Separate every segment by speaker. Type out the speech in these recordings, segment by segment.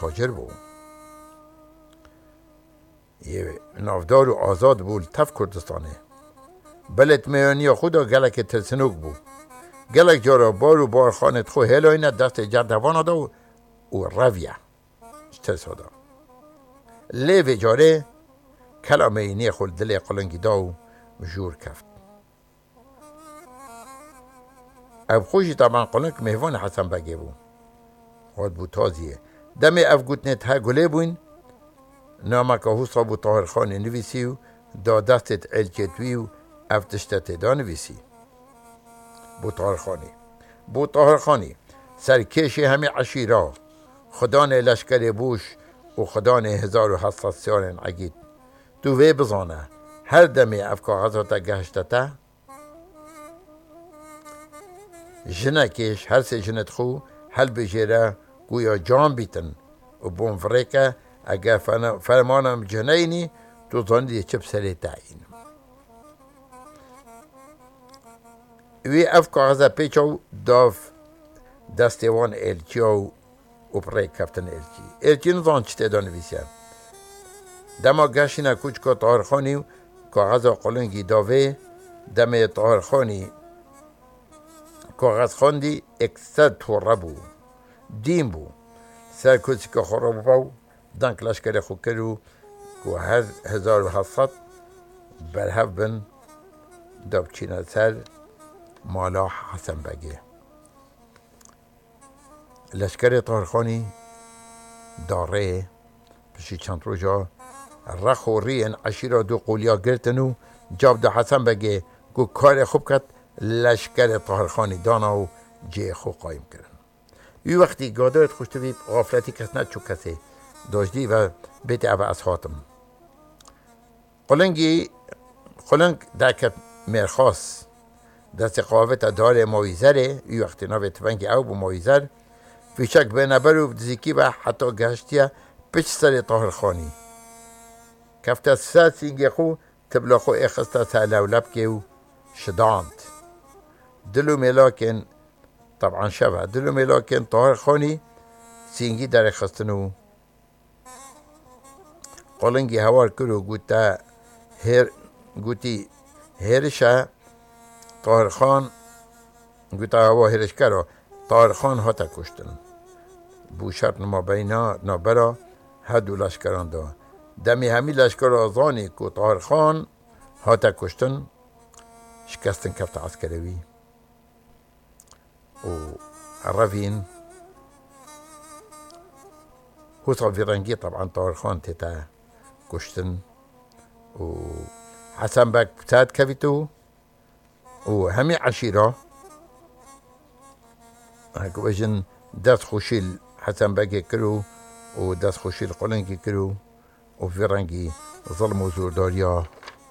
Speaker 1: تاجر بود. یه نافدار و آزاد بود تف کردستانه. بلت میانی خدا گلک ترسنوک بود. گلک جارا بار و بار خانت خو هلاینه دست جردوان دا و رویه ترسادا. لیو جاره کلامه اینی خود دل قلنگی دا و جور کفت. اب خوشی طبعا قلنگ مهوان حسن بگه بود. خود بود تازیه. دم اف گوتنه ته گله بوین نامک حوصا بود طاهر خان نویسی و دا دستت الکتوی و اف تشتت دا نویسی. بود طاهر خانی سرکش همه عشیرا خدان لشکر بوش و خدان 1700 سیارن عگید تو وی بزانه هر دمی اف کاغذاتا گهشتتا جنکش هر سه جنت خو هل بجیره گویا جان بیتن و بون فریکه اگر فرمانم جنینی تو زندی چپ سری تعیین وی اف کاغذا پیچو داف دستوان الچیو و پره کفتن الچی نزان چته دا نویسیم دما گشینا کوچکا طاهرخانی کاغذا قلنگی داوه دم طاهرخانی کاغذ خواندی اکسد توره بو دیم بو سر کوچکا خراب باو دنک لشکر خو کرو که 1700 برهف بن داب چینا سر مالا حسن بگه لشکر طاهرخانی داره پشی چند روزا رخ و رین عشیرا دو قولیا گرتنو جاب دا حسن بگه گو کار خوب کد لشکر طاهرخانی دانا و جه خو قایم کرن یه وقتی گادایت خوشته بید غافلتی کس نه چو کسی داشتی و بیت او از خاتم قلنگ درکت مرخاص دست قاوت دار ماویزره یه وقتی ناوی تفنگی او بو ماویزر فیشک به نبرو زیکی و حتی گشتیه پچ سر طاهرخانی کفت سر سینگی خو تبلا خو اخسته سر لولب که و شداند دلو ملاکن طبعا شبه دلو ملاکن طاهرخانی سینگی در اخستنو قلنگی هوار کرو گوتی هرشه طاهرخان گوتا هوا هرش کرو طاهرخان هاتا کشتن بوشرط نما بینا نابرا هدو لشکران دا دمی همی لشکر آزانی که طاهرخان هاتا کشتن شکستن کفت عسکروی و روین حسا فیرنگی طبعا طاهرخان تیتا کشتن و حسن بک ساد کویتو و همی عشیرا هکو بجن دست خوشیل حسن بک کرو و دست خوشیل قلنگی کرو و فیرنگی ظلم و زورداریا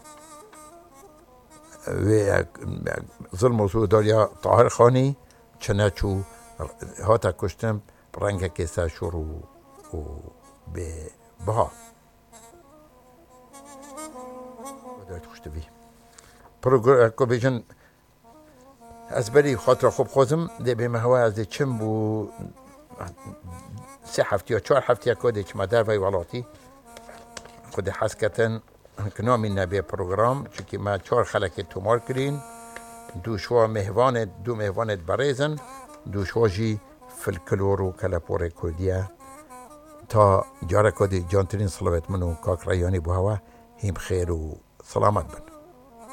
Speaker 1: و ظلم و زورداریا طاهرخانی چنچو هاتا کشتن رنگ کسا شروع و به بها دایت خوشته بی پروگرام بیشن از بری خاطر خوب خوزم ده به مهوا از چم بو 3 هفته یا 4 هفته کده چما در وی ولاتی خود حسکتن کنامی نبی پروگرام چونکه ما 4 خلک تومار کرین دو مهوانت بریزن دو شواجی فلکلور و کلپور کردیه تا جاره کده جانترین صلوات منو کاک رایانی بو هوا هم خیر و سلامت بن